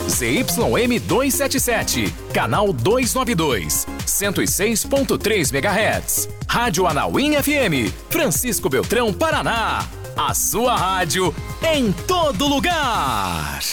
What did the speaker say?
ZYM 277, canal 292, 106.3 MHz. Rádio Anauim FM, Francisco Beltrão, Paraná. A sua rádio em todo lugar.